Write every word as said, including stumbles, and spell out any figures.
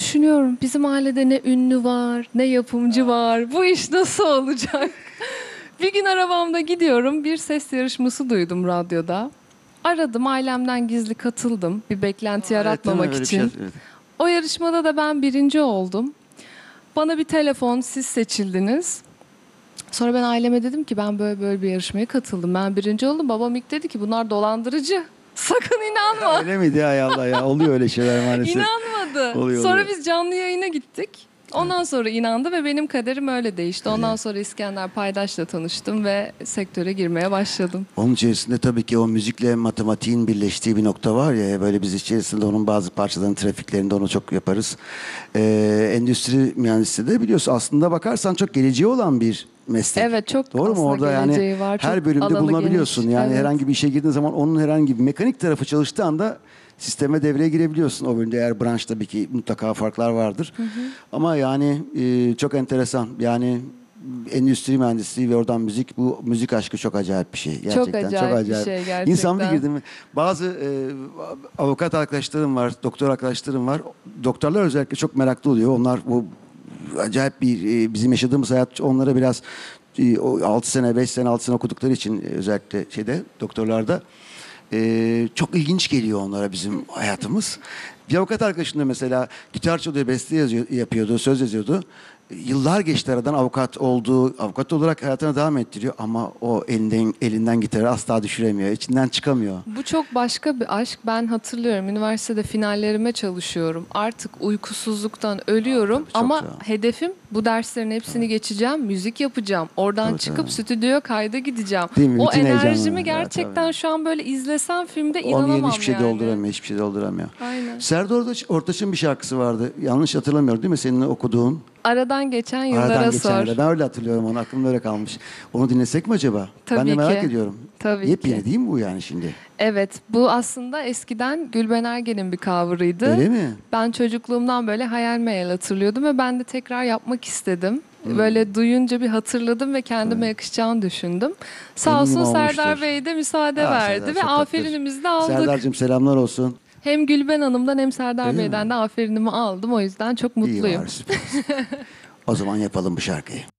düşünüyorum. Bizim ailede ne ünlü var, ne yapımcı var. Bu iş nasıl olacak? Bir gün arabamda gidiyorum. Bir ses yarışması duydum radyoda. Aradım, ailemden gizli katıldım. Bir beklenti Evet, değil mi? yaratmamak Öyle bir için. şey, evet. O yarışmada da ben birinci oldum. Bana bir telefon, siz seçildiniz. Sonra ben aileme dedim ki ben böyle böyle bir yarışmaya katıldım. Ben birinci oldum. Babam ilk dedi ki bunlar dolandırıcı. Sakın inanma. Öyle miydi? Hay Allah ya. Oluyor öyle şeyler maalesef. İnanmadı. Oluyor, Sonra oluyor. biz canlı yayına gittik. Ondan sonra inandı ve benim kaderim öyle değişti. Ondan sonra İskender Paydaş'la tanıştım ve sektöre girmeye başladım. Onun içerisinde tabii ki o müzikle matematiğin birleştiği bir nokta var ya, böyle biz içerisinde onun bazı parçalarının trafiklerinde onu çok yaparız. Ee, endüstri mühendisliği de biliyorsun aslında bakarsan çok geleceği olan bir meslek. Evet, çok Doğru mu? aslında Orada yani geleceği var, her çok bölümde alanı bulunabiliyorsun. geniş. Yani Evet. herhangi bir işe girdiğin zaman onun herhangi bir mekanik tarafı çalıştığı anda sisteme devreye girebiliyorsun. O bölümde eğer branş tabii ki mutlaka farklar vardır. Hı hı. Ama yani e, çok enteresan. Yani endüstri mühendisliği ve oradan müzik, bu müzik aşkı çok acayip bir şey. Gerçekten Çok acayip bir şey gerçekten. İnsan bir girdi mi? Bazı e, avukat arkadaşlarım var, doktor arkadaşlarım var. Doktorlar özellikle çok meraklı oluyor. Onlar bu acayip bir e, bizim yaşadığımız hayat onlara biraz e, altı sene, beş sene, altı sene okudukları için e, özellikle şeyde doktorlarda e, çok ilginç geliyor onlara bizim hayatımız. Bir avukat arkadaşım da mesela gitar çalıyor, beste yazıyor, yapıyordu, söz yazıyordu. Yıllar geçti aradan, avukat oldu, avukat olarak hayatına devam ettiriyor ama o elinden elinden gitarı asla düşüremiyor, içinden çıkamıyor. Bu çok başka bir aşk. Ben hatırlıyorum, üniversitede finallerime çalışıyorum. Artık uykusuzluktan ölüyorum Tabii, çok ama güzel. hedefim bu derslerin hepsini geçeceğim, müzik yapacağım. Oradan Tabii, çıkıp tabii. stüdyoya kayda gideceğim. Değil mi? O Bütün heyecanı. enerjimi Ya, gerçekten tabii. şu an böyle izlesem filmde Onun inanamam yerine hiçbir şey yani. dolduramıyor, hiçbir şey dolduramıyor. Aynen. Serdar Ortaç, Ortaç'ın bir şarkısı vardı. Yanlış hatırlamıyorum değil mi? Senin okuduğun. Aradan geçen yıllara Aradan sor. geçenlerde. Ben öyle hatırlıyorum onu. Aklımda öyle kalmış. Onu dinlesek mi acaba? ben Tabii de merak ki. ediyorum. Tabii Yepyeni ki. değil mi bu yani şimdi? Evet, bu aslında eskiden Gülben Ergen'in bir cover'ıydı. Öyle mi? Ben çocukluğumdan böyle hayal meyal hatırlıyordum ve ben de tekrar yapmak istedim. Böyle duyunca bir hatırladım ve kendime yakışacağını düşündüm. Sağ Eminim olsun olmuştur. Serdar Bey de müsaade Aa, verdi Serdar ve çok tatlı. aferinimizi de aldık. Serdar'cığım selamlar olsun. Hem Gülben Hanım'dan hem Serdar Öyle Bey'den mi? de aferinimi aldım. O yüzden çok İyi mutluyum. var, süper. O zaman yapalım bu şarkıyı.